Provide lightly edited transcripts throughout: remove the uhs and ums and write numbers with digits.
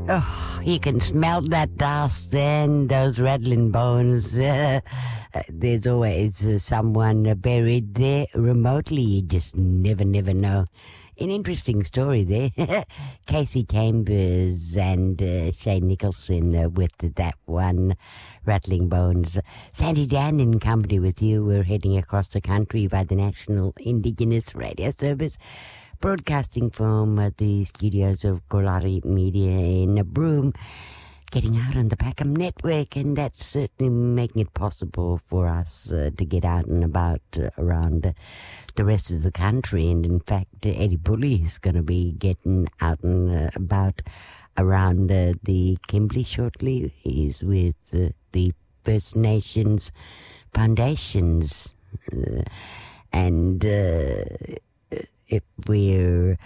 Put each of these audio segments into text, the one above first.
Oh, you can smell that dust and those rattling bones. There's always someone buried there remotely. You just never know. An interesting story there. Casey Chambers and Shane Nicholson with that one, Rattling Bones. Sandy Dan in company with you. We're heading across the country by the National Indigenous Radio Service, broadcasting from the studios of Golari Media in Broome, getting out on the Packham Network, and that's certainly making it possible for us to get out and about around the rest of the country. And in fact, Eddie Bully is going to be getting out and about around the Kimberley shortly. He's with the First Nations Foundations, and if we're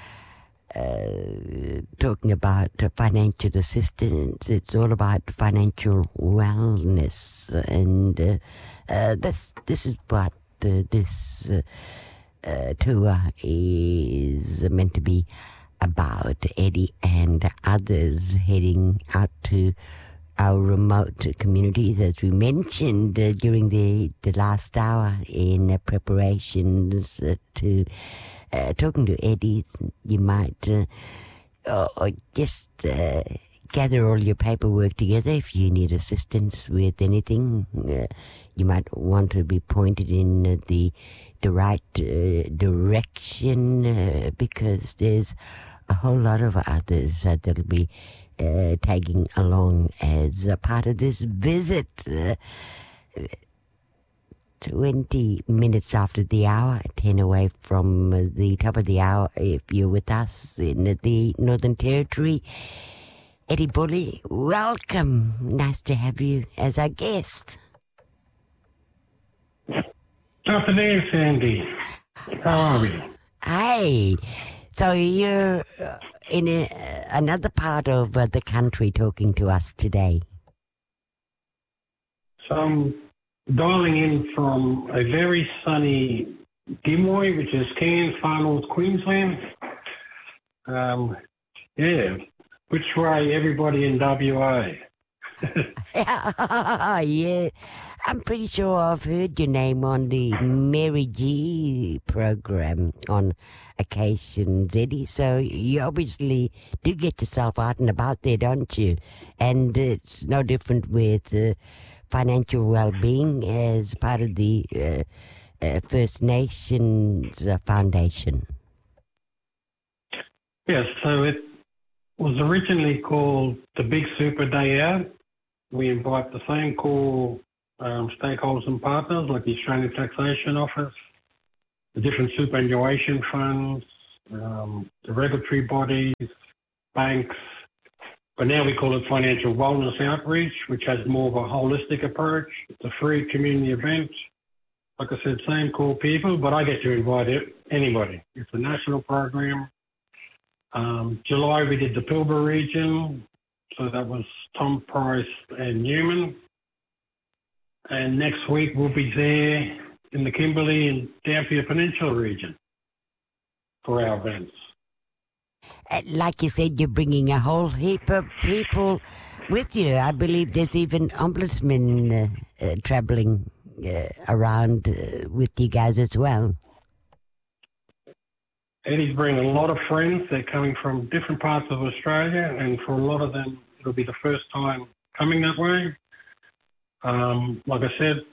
talking about financial assistance, it's all about financial wellness, and this is what this tour is meant to be about. Eddie and others heading out to our remote communities, as we mentioned during the last hour in preparations to talking to Eddie. You might or just gather all your paperwork together if you need assistance with anything. You might want to be pointed in the right direction, because there's a whole lot of others that'll be tagging along as a part of this visit. 20 minutes after the hour, 10 away from the top of the hour, if you're with us in the Northern Territory. Eddie Bully, welcome. Nice to have you as our guest. Afternoon, Sandy. How are you? Hi. So you're in another part of the country talking to us today. So I'm dialing in from a very sunny Gimoi, which is Cairns, far north Queensland. Which way everybody in WA? Yeah, I'm pretty sure I've heard your name on the Mary G program on occasions, Eddie. So you obviously do get yourself out and about there, don't you? And it's no different with financial well-being as part of the First Nations Foundation. Yes, so it was originally called the Big Super Day Out. We invite the same core stakeholders and partners like the Australian Taxation Office, the different superannuation funds, the regulatory bodies, banks. But now we call it Financial Wellness Outreach, which has more of a holistic approach. It's a free community event. Like I said, same core people, but I get to invite anybody. It's a national program. July we did the Pilbara region, so that was Tom Price and Newman. And next week we'll be there in the Kimberley and Dampier Peninsula region for our events. Like you said, you're bringing a whole heap of people with you. I believe there's even ombudsmen travelling around with you guys as well. Eddie's bringing a lot of friends. They're coming from different parts of Australia, and for a lot of them, it'll be the first time coming that way. Like I said,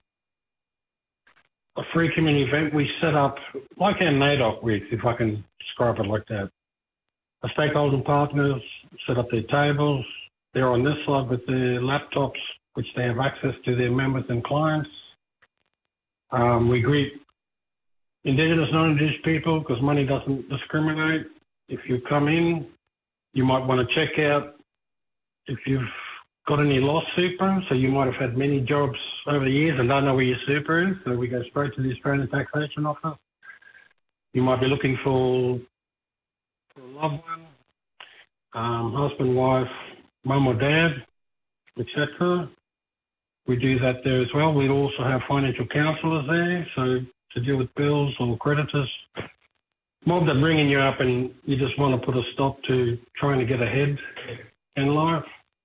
a free community event we set up, like our NAIDOC weeks, if I can describe it like that. The stakeholder partners set up their tables. They're on this side with their laptops, which they have access to their members and clients. We greet Indigenous, non-Indigenous people, because money doesn't discriminate. If you come in, you might want to check out if you've got any lost super. So you might have had many jobs over the years and don't know where your super is. So we go straight to the Australian Taxation Office. You might be looking for a loved one, husband, wife, mum or dad, etc. We do that there as well. We also have financial counsellors there, so to deal with bills or creditors. Mob that ringing you up and you just want to put a stop to trying to get ahead in life.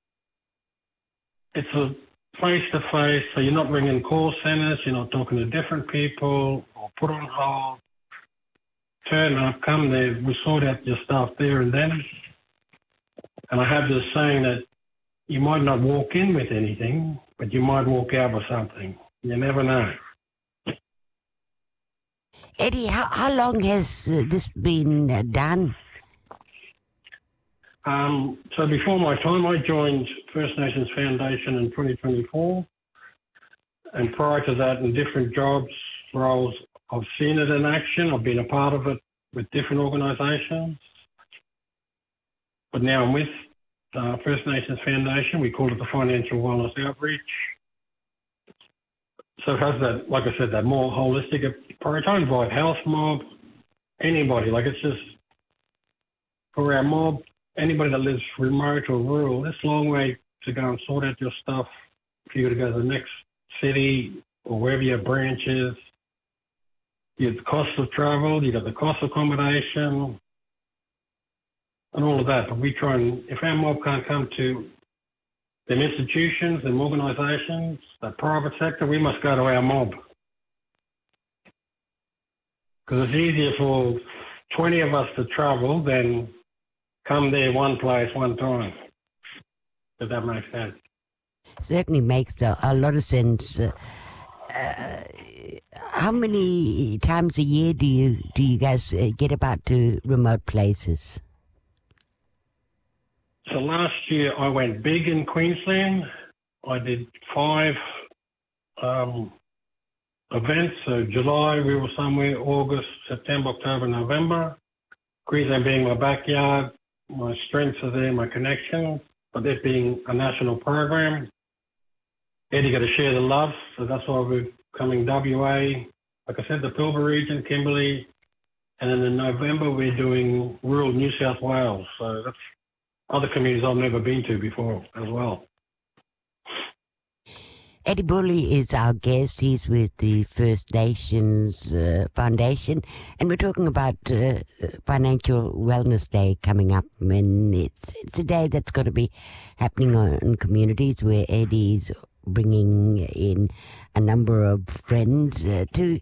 It's a face-to-face, so you're not ringing call centres, you're not talking to different people or put on hold. Turn up, come there, we sort out your stuff there and then. And I have this saying that you might not walk in with anything, but you might walk out with something. You never know. Eddie, how long has this been done? So before my time, I joined First Nations Foundation in 2024. And prior to that, in different jobs, roles, I've seen it in action. I've been a part of it with different organisations. But now I'm with First Nations Foundation. We call it the Financial Wellness Outreach. So it has that, like I said, that more holistic approach. I invite health mob, anybody. Like it's just for our mob, anybody that lives remote or rural, it's a long way to go and sort out your stuff. If you got to go to the next city or wherever your branch is, you have the cost of travel, you got the cost of accommodation, and all of that. But we try and, if our mob can't come to them institutions, them organisations, the private sector, we must go to our mob. Because it's easier for 20 of us to travel than come there one place, one time. If that makes sense. Certainly makes a lot of sense. How many times a year do you guys get about to remote places? So last year I went big in Queensland. I did 5 events. So July we were somewhere, August, September, October, November. Queensland being my backyard, my strengths are there, my connections, but it being a national program. Eddie got to share the love, so that's why we're coming WA. Like I said, the Pilbara region, Kimberley, and then in November we're doing rural New South Wales. So that's other communities I've never been to before as well. Eddie Bully is our guest. He's with the First Nations Foundation, and we're talking about Financial Wellness Day coming up. And it's a day that's going to be happening in communities where Eddie's bringing in a number of friends to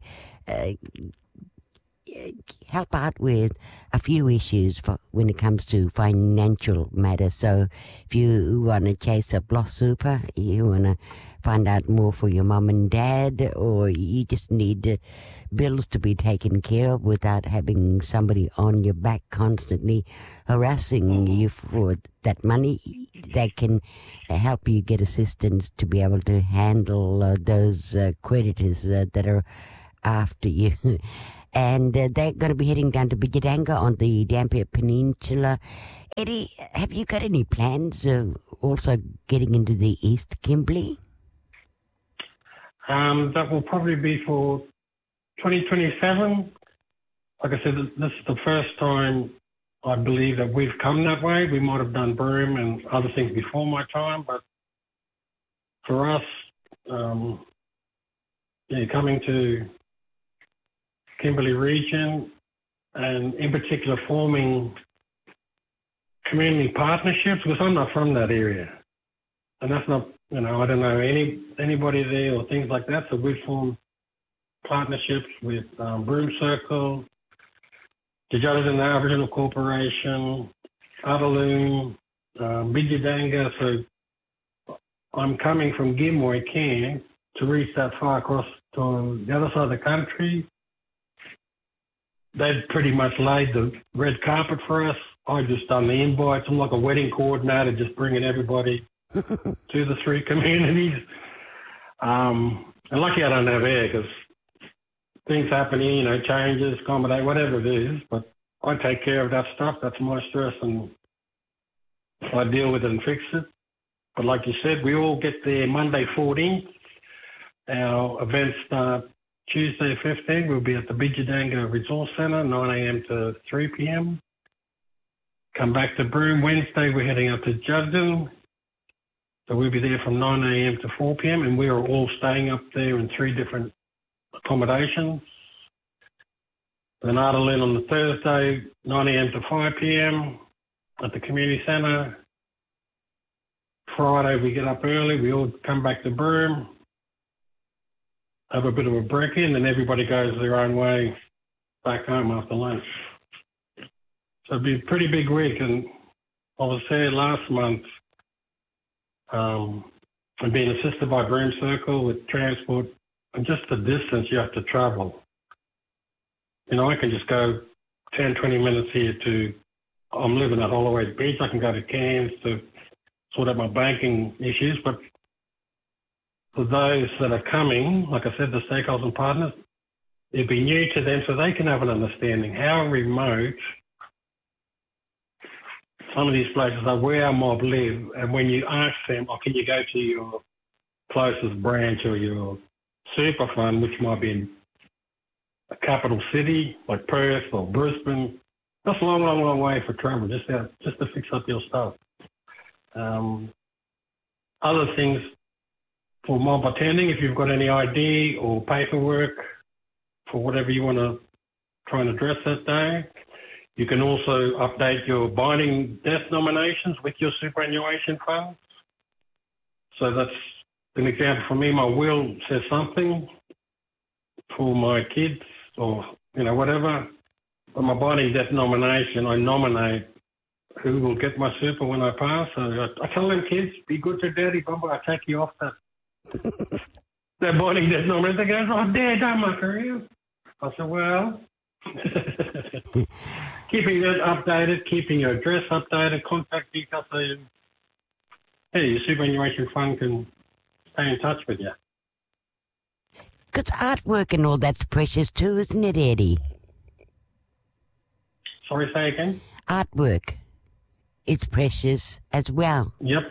help out with a few issues when it comes to financial matters. So if you want to chase a Bloss Super, you want to find out more for your mum and dad, or you just need bills to be taken care of without having somebody on your back constantly harassing you for that money, they can help you get assistance to be able to handle those creditors that are after you. And they're going to be heading down to Bidjadanga on the Dampier Peninsula. Eddie, have you got any plans of also getting into the East Kimberley? That will probably be for 2027. Like I said, this is the first time I believe that we've come that way. We might have done Broome and other things before my time, but for us, coming to Kimberley region, and in particular forming community partnerships, because I'm not from that area, and that's not, I don't know anybody there or things like that. So we formed partnerships with Broome Circle, the Judges Aboriginal Corporation, Adaloom, Bidjadanga. So I'm coming from Gimway, Cairns, to reach that far across to the other side of the country. They've pretty much laid the red carpet for us. I just done the invites. I'm like a wedding coordinator, just bringing everybody to the 3 communities. And lucky I don't have air, because things happen here, changes, accommodate, whatever it is. But I take care of that stuff. That's my stress, and I deal with it and fix it. But like you said, we all get there Monday 14th. Our events start Tuesday 15th. We'll be at the Bidjadanga Resource Centre, 9 a.m. to 3 p.m. Come back to Broome. Wednesday, we're heading up to Juddon. So we'll be there from 9 a.m. to 4 p.m. and we are all staying up there in 3 different accommodations. Then Adelaide on the Thursday, 9 a.m. to 5 p.m. at the community centre. Friday we get up early, we all come back to Broome, have a bit of a break-in, and everybody goes their own way back home after lunch. So it'd be a pretty big week, and I was there last month. I'm being assisted by Broome Circle with transport, and just the distance you have to travel. You know, I can just go 10, 20 minutes here to, I'm living at Holloway Beach, I can go to Cairns to sort out my banking issues, but for those that are coming, like I said, the stakeholders and partners, it'd be new to them so they can have an understanding how remote some of these places are, where our mob live, and when you ask them, oh, can you go to your closest branch or your super fund, which might be in a capital city like Perth or Brisbane, that's a long, long, long way for travel, just to fix up your stuff. Other things for mob attending, if you've got any ID or paperwork for whatever you want to try and address that day, you can also update your binding death nominations with your superannuation fund. So that's an example for me. My will says something for my kids or, you know, whatever. But my binding death nomination, I nominate who will get my super when I pass. So I tell them kids, be good to Daddy, Bumba, I take you off that binding death nomination. They go, oh, Dad, don't muck around. I said, well... keeping it updated, keeping your address updated, contact details so your superannuation fund can stay in touch with you. Because artwork and all that's precious too, isn't it, Eddie? Sorry, say again? Artwork. It's precious as well. Yep.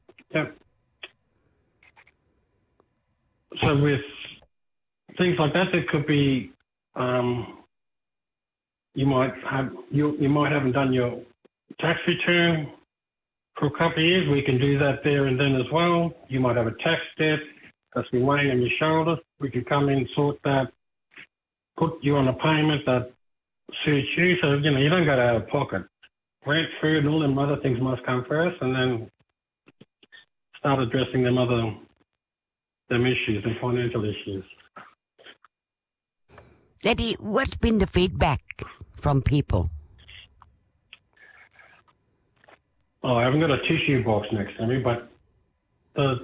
So with things like that, there could be... You might haven't done your tax return for a couple of years. We can do that there and then as well. You might have a tax debt that's been weighing on your shoulders. We can come in, sort that, put you on a payment that suits you. So, you know, you don't go out of pocket. Rent, food, and all them other things must come first, and then start addressing them issues and financial issues. Eddie, what's been the feedback from people? Oh, I haven't got a tissue box next to me, but the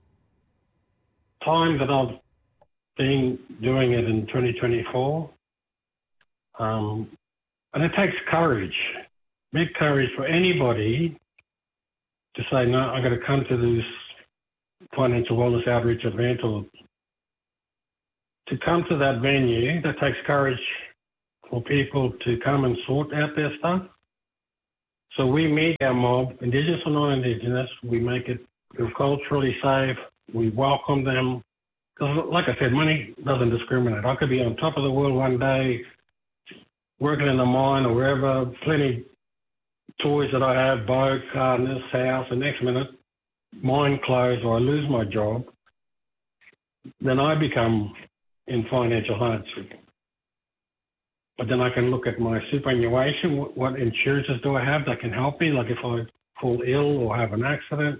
time that I've been doing it in 2024, and it takes courage, big courage for anybody to say, no, I'm going to come to this financial wellness outreach event or to come to that venue. That takes courage for people to come and sort out their stuff. So we meet our mob, Indigenous or non-Indigenous, we make it feel culturally safe, we welcome them. Because like I said, money doesn't discriminate. I could be on top of the world one day, working in a mine or wherever, plenty toys that I have, boat, car, and this house, and next minute, mine closed or I lose my job, then I become in financial hardship. But then I can look at my superannuation, what insurances do I have that can help me, like if I fall ill or have an accident.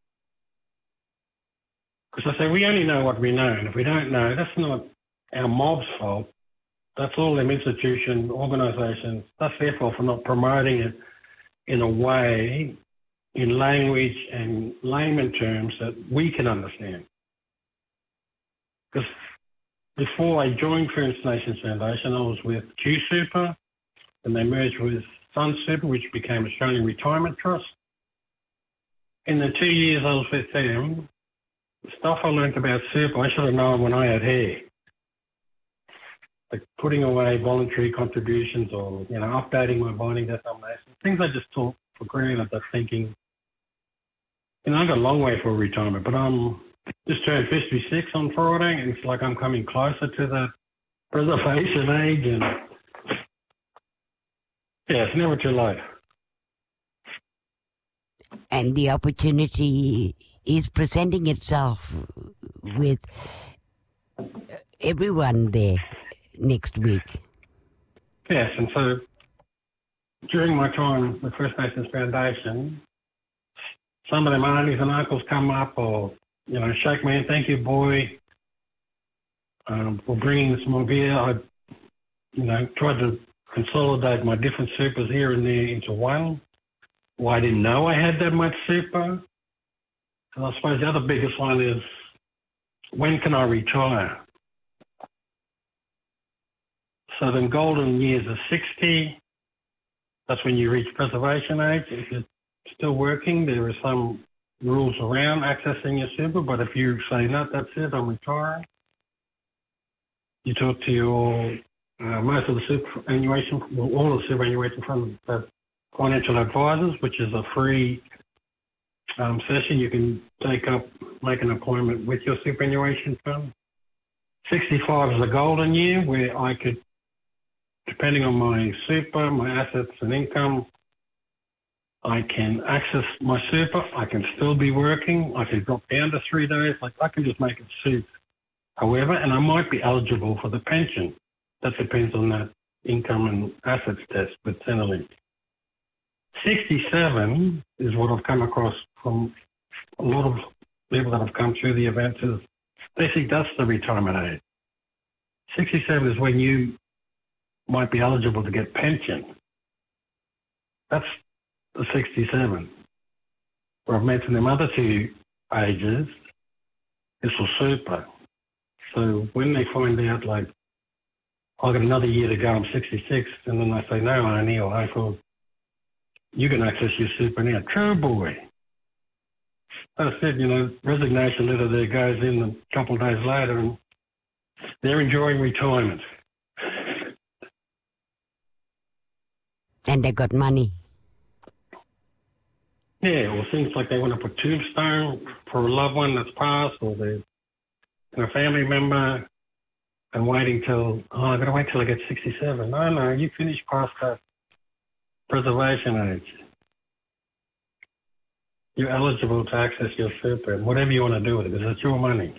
Because I say, we only know what we know, and if we don't know, that's not our mob's fault. That's all them institutions, organisations, that's their fault for not promoting it in a way, in language and layman terms that we can understand. Because before I joined First Nations Foundation, I was with QSuper, and they merged with SunSuper, which became Australian Retirement Trust. In the 2 years I was with them, the stuff I learned about super, I should have known when I had hair. Like putting away voluntary contributions or, you know, updating my binding death nomination. Things I just took for granted, that thinking, you know, I've got a long way for retirement, but I'm just turned 56 on Friday, and it's like I'm coming closer to the preservation age, and yeah, it's never too late. And the opportunity is presenting itself with everyone there next week. Yes, and so during my time with First Nations Foundation, some of them aunties and uncles come up or, shake my hand, thank you, boy, for bringing this more beer. I, tried to consolidate my different supers here and there into one. Well, I didn't know I had that much super. And I suppose the other biggest one is, when can I retire? So the golden years are 60. That's when you reach preservation age. If you're still working, there are some rules around accessing your super, but if you say, no, that's it, I'm retiring, you talk to your, most of the superannuation, well, all of the superannuation funds have financial advisors, which is a free session you can take up, make an appointment with your superannuation fund. 65 is the golden year where I could, depending on my super, my assets and income, I can access my super. I can still be working. I can drop down to 3 days. Like, I can just make it suit. However, and I might be eligible for the pension. That depends on that income and assets test with Centrelink. 67 is what I've come across from a lot of people that have come through the events is they think that's the retirement age. 67 is when you might be eligible to get pension. That's the 67. Where I've mentioned them other two ages is for super. So when they find out, like, I've got another year to go, I'm 66, and then they say, no, Arnie or Uncle, you can access your super now. True, boy. I said, resignation letter there goes in a couple of days later, and they're enjoying retirement. And they got money. Yeah, or things like they want to put tombstone for a loved one that's passed, or they're a family member and waiting till, I've got to wait till I get 67. No, you finish past that preservation age. You're eligible to access your super, whatever you want to do with it, because it's your money.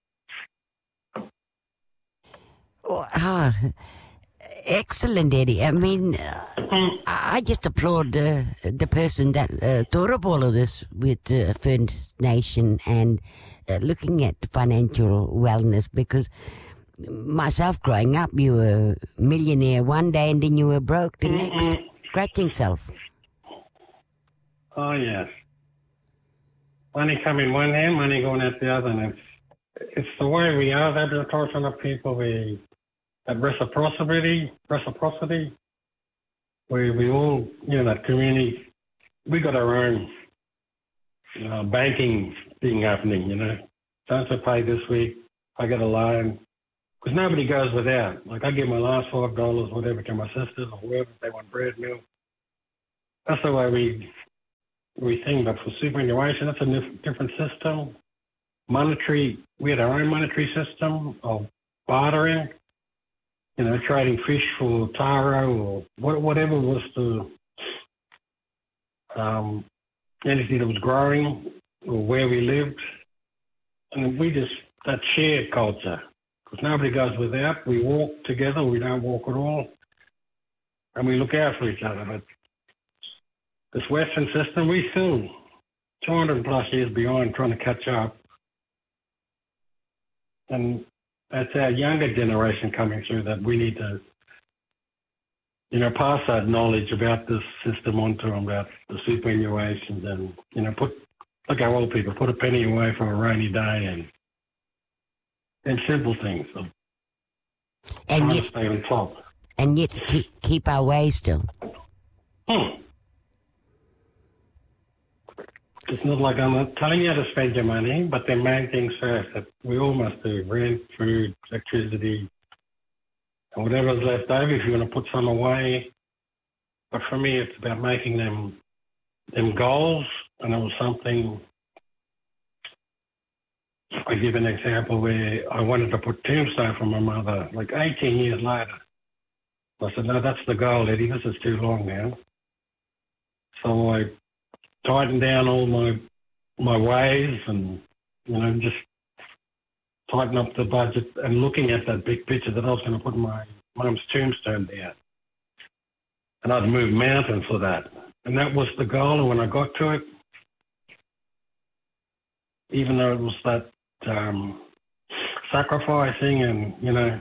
Excellent, Eddie. I mean, I just applaud the person that thought of all of this with First Nation and looking at financial wellness, because myself growing up, you were a millionaire one day and then you were broke the next, scratching self. Oh, yes. Money coming one hand, money going out the other, and it's the way we are. That torsion of people, that reciprocity, where we all, that community, we got our own banking thing happening, Don't I pay this week, I get a loan, because nobody goes without. Like, I give my last $5, whatever, to my sisters or whoever, if they want bread, milk. That's the way we think, but for superannuation, that's a different system. Monetary, we had our own monetary system of bartering, trading fish for taro or whatever was the anything that was growing or where we lived. And that shared culture, because nobody goes without. We walk together, we don't walk at all, and we look out for each other. But this Western system, we still 200 plus years behind trying to catch up. And that's our younger generation coming through that we need to, pass that knowledge about this system on to them, about the superannuations and, like our old people, put a penny away for a rainy day and simple things. So and yet, stay on top. And yet keep our way still. It's not like I'm not telling you how to spend your money, but the main things first that we all must do: rent, food, electricity, and whatever's left over if you want to put some away. But for me, it's about making them goals, and it was something. I give an example where I wanted to put tombstone for my mother, like 18 years later. I said, no, that's the goal, Eddie. This is too long now. So I tighten down all my ways and, just tighten up the budget and looking at that big picture that I was going to put my mum's tombstone down. And I'd move mountains for that. And that was the goal. And when I got to it, even though it was that sacrificing and, you know,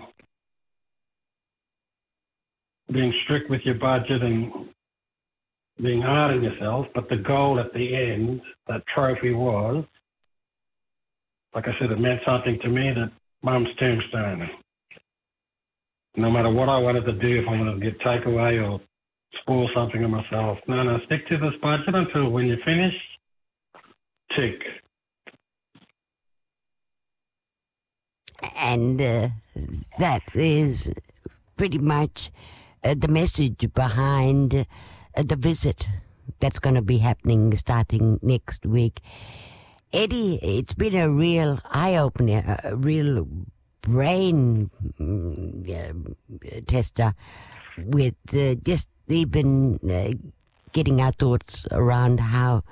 being strict with your budget and being hard on yourself, but the goal at the end, that trophy was, like I said, it meant something to me, that Mum's tombstone. No matter what I wanted to do, if I wanted to get takeaway or spoil something of myself, no, stick to this budget until when you finish, tick. And that is pretty much the message behind the visit that's going to be happening starting next week. Eddie, it's been a real eye-opener, a real brain tester with just even getting our thoughts around how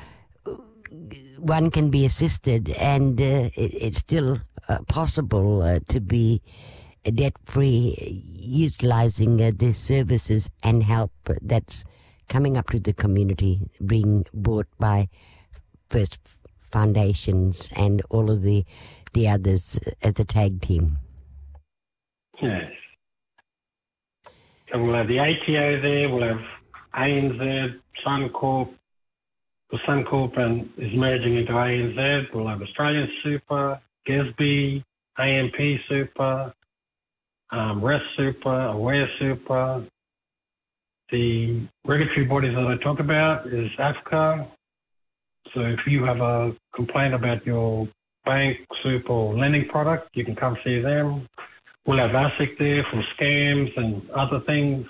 one can be assisted, and it's still possible to be debt-free, utilizing the services and help that's coming up to the community, being brought by First Foundations and all of the others as a tag team. Yes. So we'll have the ATO there, we'll have ANZ, Suncorp. The Suncorp is merging into ANZ. We'll have Australian Super, GESB, AMP Super, Rest Super, Aware Super. The regulatory bodies that I talk about is AFCA. So if you have a complaint about your bank, super or lending product, you can come see them. We'll have ASIC there for scams and other things.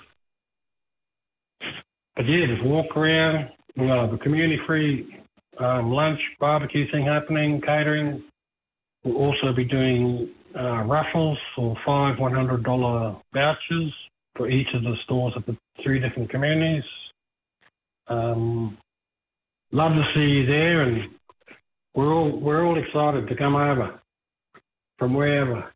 But yeah, just walk around. We'll have a community-free lunch, barbecue thing happening, catering. We'll also be doing raffles for 5 $100 vouchers for each of the stores at the 3 different communities. Love to see you there, and we're all excited to come over from wherever.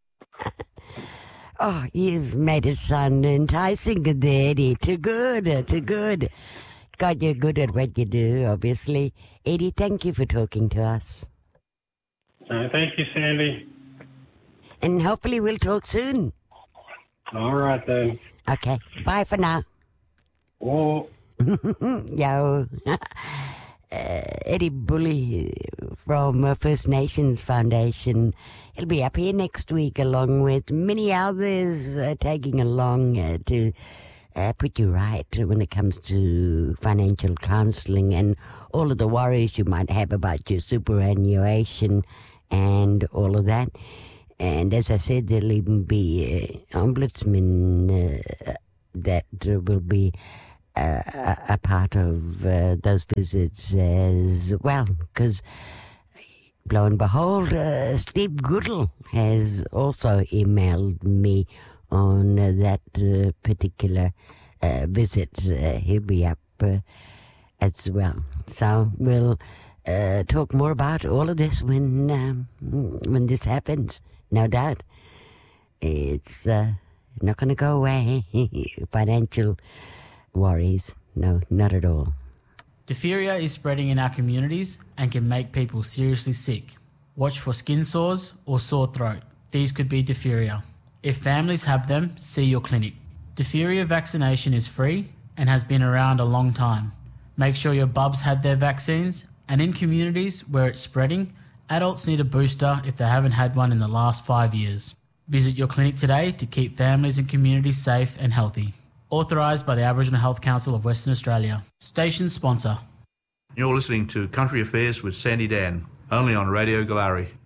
Oh, you've made it sound enticing there, Eddie. Too good. God, you're good at what you do, obviously. Eddie, thank you for talking to us. Thank you, Sandy. And hopefully we'll talk soon. All right, then. Okay, bye for now. Oh. Yo. Eddie Bully from First Nations Foundation. He'll be up here next week along with many others tagging along to put you right when it comes to financial counselling and all of the worries you might have about your superannuation and all of that. And as I said, there'll even be ombudsman that will be a part of those visits as well, because lo and behold, Steve Goodall has also emailed me on that particular visit. He'll be up as well. So we'll talk more about all of this when this happens, no doubt. It's not going to go away. Financial worries, no, not at all. Diphtheria is spreading in our communities and can make people seriously sick. Watch for skin sores or sore throat. These could be diphtheria. If families have them, see your clinic. Diphtheria vaccination is free and has been around a long time. Make sure your bubs had their vaccines, and in communities where it's spreading, adults need a booster if they haven't had one in the last 5 years. Visit your clinic today to keep families and communities safe and healthy. Authorised by the Aboriginal Health Council of Western Australia. Station sponsor. You're listening to Country Affairs with Sandy Dan, only on Radio Galari.